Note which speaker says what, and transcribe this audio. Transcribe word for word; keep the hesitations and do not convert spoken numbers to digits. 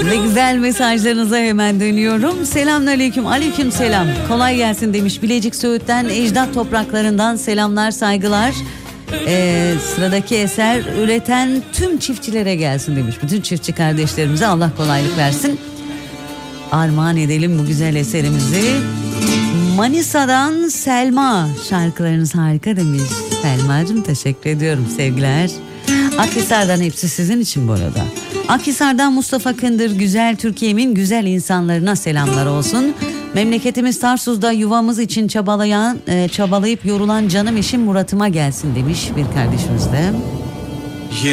Speaker 1: Ve güzel mesajlarınıza hemen dönüyorum. Selamünaleyküm, aleyküm selam. Kolay gelsin demiş. Bilecik Söğüt'ten, ecdat topraklarından selamlar, saygılar. Ee, sıradaki eser üreten tüm çiftçilere gelsin demiş. Bütün çiftçi kardeşlerimize Allah kolaylık versin. Armağan edelim bu güzel eserimizi. Manisa'dan Selma, şarkılarınız harika demiş. Selma'cığım teşekkür ediyorum, sevgiler. Akhisar'dan, hepsi sizin için bu arada. Akhisar'dan Mustafa Kındır, güzel Türkiye'min güzel insanlarına selamlar olsun. Memleketimiz Tarsuz'da yuvamız için çabalayan, e, çabalayıp yorulan canım eşim Murat'ıma gelsin demiş bir kardeşimiz de.